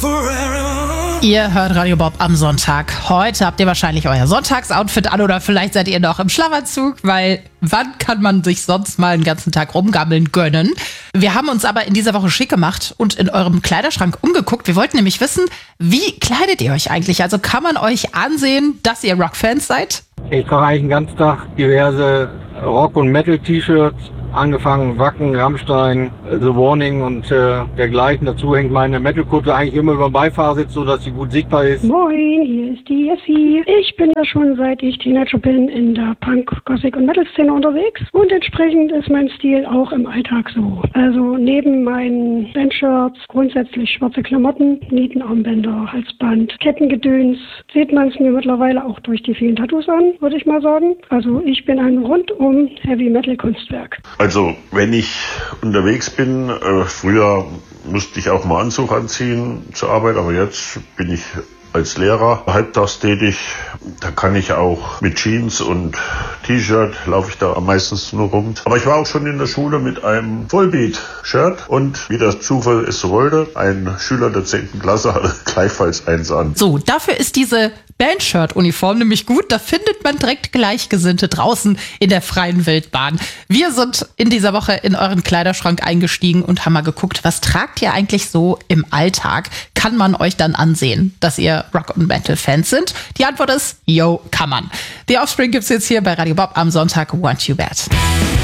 Ihr hört Radio Bob am Sonntag. Heute habt ihr wahrscheinlich euer Sonntagsoutfit an oder vielleicht seid ihr noch im Schlafanzug, weil wann kann man sich sonst mal einen ganzen Tag rumgammeln gönnen? Wir haben uns aber in dieser Woche schick gemacht und in eurem Kleiderschrank umgeguckt. Wir wollten nämlich wissen, wie kleidet ihr euch eigentlich? Also kann man euch ansehen, dass ihr Rockfans seid? Ich trage eigentlich den ganzen Tag diverse Rock- und Metal-T-Shirts. Angefangen Wacken, Rammstein, The Warning und dergleichen. Dazu hängt meine Metal-Kutte eigentlich immer über dem Beifahrersitz, so dass sie gut sichtbar ist. Moin, hier ist die Jessie. Ich bin ja schon seit ich Teenager bin in der Punk-, Gothic- und Metal-Szene unterwegs. Und entsprechend ist mein Stil auch im Alltag so. Also neben meinen Bandshirts grundsätzlich schwarze Klamotten, Nietenarmbänder, Halsband, Kettengedöns. Sieht man es mir mittlerweile auch durch die vielen Tattoos an, würde ich mal sagen. Also ich bin ein rundum Heavy-Metal-Kunstwerk. Also, wenn ich unterwegs bin, früher musste ich auch mal Anzug anziehen zur Arbeit, aber jetzt bin ich als Lehrer halbtags tätig. Da kann ich auch mit Jeans und T-Shirt, laufe ich da meistens nur rum. Aber ich war auch schon in der Schule mit einem Vollbeat-Shirt und wie der Zufall es so wollte, ein Schüler der 10. Klasse hatte gleichfalls eins an. So, dafür ist diese Bandshirt-Uniform nämlich gut. Da findet man direkt Gleichgesinnte draußen in der freien Wildbahn. Wir sind in dieser Woche in euren Kleiderschrank eingestiegen und haben mal geguckt, was tragt ihr eigentlich so im Alltag? Kann man euch dann ansehen, dass ihr Rock- und Metal-Fans sind? Die Antwort ist, yo, kann man. The Offspring gibt's jetzt hier bei Radio Bob am Sonntag. Want You Bad.